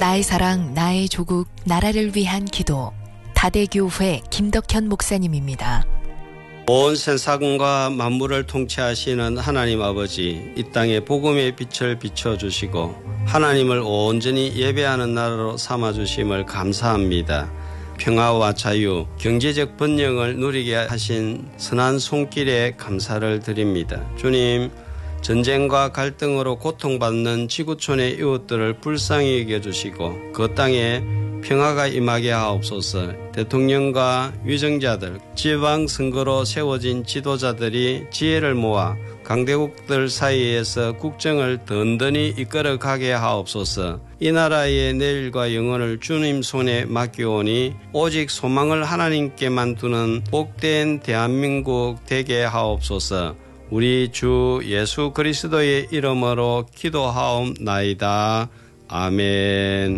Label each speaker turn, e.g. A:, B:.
A: 나의 사랑, 나의 조국, 나라를 위한 기도. 다대교회 김덕현 목사님입니다.
B: 온 세상과 만물을 통치하시는 하나님 아버지, 이 땅에 복음의 빛을 비춰주시고 하나님을 온전히 예배하는 나라로 삼아주심을 감사합니다. 평화와 자유, 경제적 번영을 누리게 하신 선한 손길에 감사를 드립니다. 주님, 전쟁과 갈등으로 고통받는 지구촌의 이웃들을 불쌍히 여겨주시고 그 땅에 평화가 임하게 하옵소서. 대통령과 위정자들, 지방선거로 세워진 지도자들이 지혜를 모아 강대국들 사이에서 국정을 든든히 이끌어가게 하옵소서. 이 나라의 내일과 영혼을 주님 손에 맡기오니 오직 소망을 하나님께만 두는 복된 대한민국 되게 하옵소서. 우리 주 예수 그리스도의 이름으로 기도하옵나이다. 아멘.